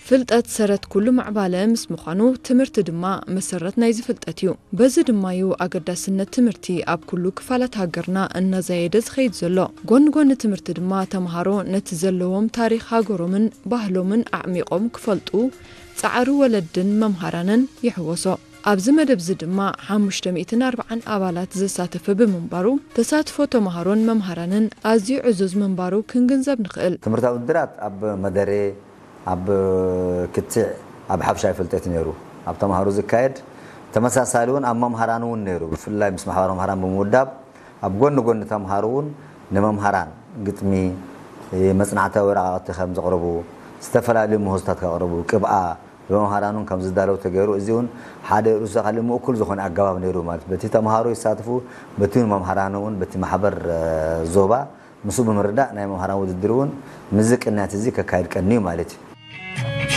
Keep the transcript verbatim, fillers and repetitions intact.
ፍልጠት ሰረት ኩሉ ማዕባለ ምስ ምዃኑ ትምህርቲ ድማ መሰረት ናይዚ ፍልጠት እዩ በዚ ድማ እዩ ኣገዳስነት ትምህርቲ ኣብ ኩሉ ክፋላት ሃገርና እናዘየደ ዝኸይድ ዘሎ ጎን ጎን ትምህርቲ ድማ ተምሃሮ ነቲ ዘለዎም ታሪኽ ሃገሮምን ባህሎምን ኣዕሚቆም ክፈልጡ ጻዕሩ ወለድን መምሃራንን ይሕወሶ ኣብዚ መደብ ዚ ድማ ሓሙሽተ ሚእቲ ወኣርባዓ ኣባላት ዘሳተፈ ብምንባሩ ተሳትፎ ተምሃሮን መምሃራንን ኣዝዩ ዕዙዝ ምንባሩ ክንግንዘብ ንኽእል ትምህርታዊ ውድድራት ኣብ መደረ ኣብ ክትዕ ኣብ ሓብሻይ ፍልጠት ነይሩ ኣብ ተምሃሮ ዝካየድ ተመሳሳሊውን ኣብ መምሃራንውን ነይሩ ብፍላይ ምስ ማሕበር መምሃራን ብምውዳብ ኣብ ጎን ጎን ተምሃሮውን ንመምሃራን ግጥሚ መጽናዕታዊ ወረቓቕቲ ከም ዘቕርቡ ዝተፈላለዩ ምህዞታት ከቕርቡ ቅብኣ በመምሃራኑን ከም ዝዳለው ተገይሩ እዚውን ሓደ ርእሰ ካሊ ምእኩል ዝኾነ ኣገባብ ነይሩ ማለት በቲ ተምሃሮ ይሳተፉ በቲ መምሃራኑን በቲ ማሕበር ዞባ ምስኡ ብምርዳእ ናይ መምሃራን ውድድር እውን ምዝቅናት እዚ ከካይድ ቀኒ ማለት